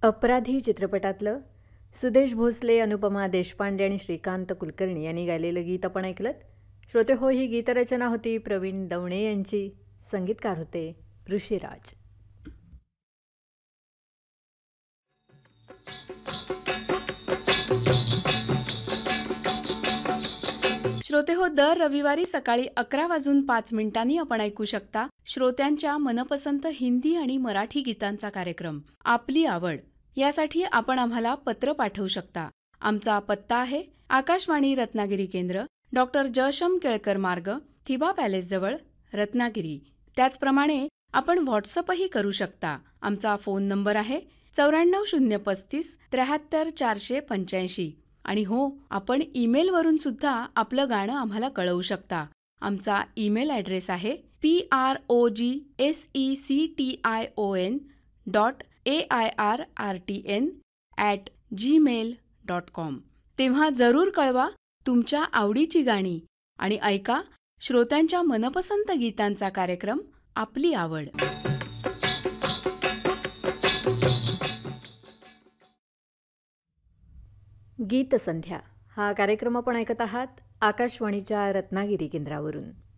अपराधी चित्रपटातलं सुदेश भोसले, अनुपमा देशपांडे आणि श्रीकांत कुलकर्णी यांनी गायलेलं गीत आपण ऐकलं. श्रोते हो, ही गीतरचना होती प्रवीण दवणे यांची. संगीतकार होते ऋषिराज. श्रोते हो, दर रविवारी सकाळी 11:05 आपण ऐकू शकता श्रोत्यांच्या मनपसंत हिंदी आणि मराठी गीतांचा कार्यक्रम आपली आवड. यासाठी आपण आम्हाला पत्र पाठवू शकता. आमचा पत्ता आहे आकाशवाणी रत्नागिरी केंद्र, डॉक्टर जयशम केळकर मार्ग, थिबा पॅलेस जवळ, रत्नागिरी. त्याचप्रमाणे आपण व्हॉट्सअपही करू शकता. आमचा फोन नंबर आहे 94 035 73 485. आणि हो, आपण ईमेलवरून सुद्धा आपलं गाणं आम्हाला कळवू शकता. आमचा ईमेल ॲड्रेस आहे progesection.airrtn@gmail.com. तेव्हा जरूर कळवा तुमच्या आवडीची गाणी आणि ऐका श्रोत्यांच्या मनपसंत गीतांचा कार्यक्रम आपली आवड. गीतसंध्या हा कार्यक्रम आपण ऐकत आहात आकाशवाणीच्या रत्नागिरी केंद्रावरून.